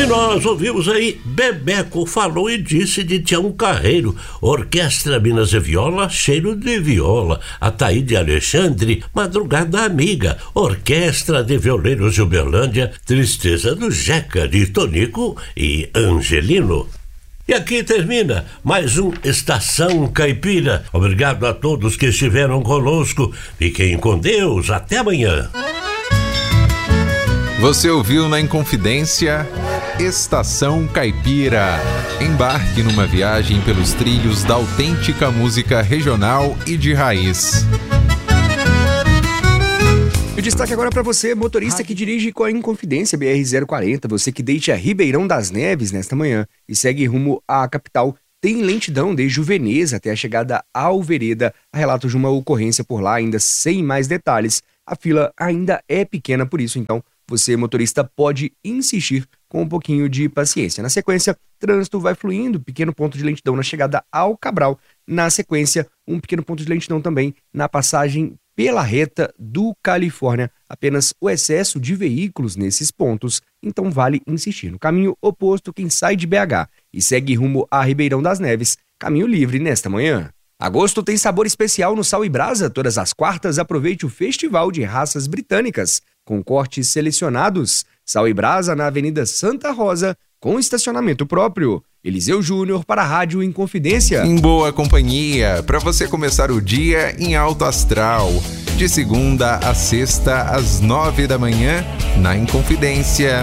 nós ouvimos aí Bebeco Falou e Disse de Tião Carreiro, Orquestra Minas e Viola, Cheiro de Viola, Ataíde Alexandre, Madrugada Amiga, Orquestra de Violeiros de Uberlândia, Tristeza do Jeca de Tonico e Angelino. E aqui termina mais um Estação Caipira. Obrigado a todos que estiveram conosco. Fiquem com Deus. Até amanhã. Você ouviu na Inconfidência Estação Caipira. Embarque numa viagem pelos trilhos da autêntica música regional e de raiz. O destaque agora para você, motorista que dirige com a Inconfidência BR-040, você que deixa Ribeirão das Neves nesta manhã e segue rumo à capital, tem lentidão desde o Veneza até a chegada à Alvereda. Há relatos de uma ocorrência por lá, ainda sem mais detalhes. A fila ainda é pequena, por isso, então, você, motorista, pode insistir com um pouquinho de paciência. Na sequência, trânsito vai fluindo, pequeno ponto de lentidão na chegada ao Cabral. Na sequência, um pequeno ponto de lentidão também na passagem pela reta do Califórnia. Apenas o excesso de veículos nesses pontos, então vale insistir. No caminho oposto, quem sai de BH e segue rumo a Ribeirão das Neves, caminho livre nesta manhã. Agosto tem sabor especial no Sal e Brasa. Todas as quartas, aproveite o Festival de Raças Britânicas, com cortes selecionados. Sal e Brasa na Avenida Santa Rosa, com estacionamento próprio. Eliseu Júnior para a Rádio Inconfidência. Em boa companhia, para você começar o dia em alto astral. De segunda a sexta, às 9 da manhã, na Inconfidência.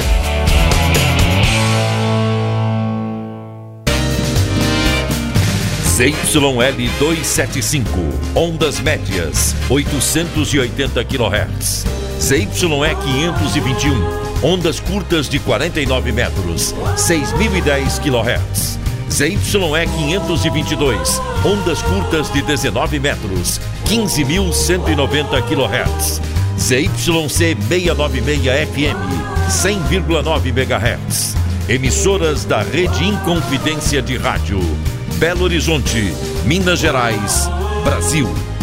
ZYL 275, ondas médias, 880 kHz. ZYE 521, ondas curtas de 49 metros, 6.010 kHz. ZYE 522, ondas curtas de 19 metros, 15.190 kHz. ZYC 696 FM, 100,9 MHz. Emissoras da Rede Inconfidência de Rádio. Belo Horizonte, Minas Gerais, Brasil.